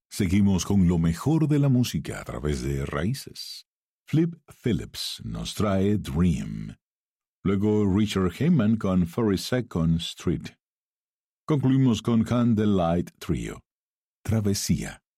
Seguimos con lo mejor de la música a través de Raíces. Flip Phillips nos trae Dream. Luego Richard Heyman con 42nd Street. Concluimos con Candlelight Trio, Travesía.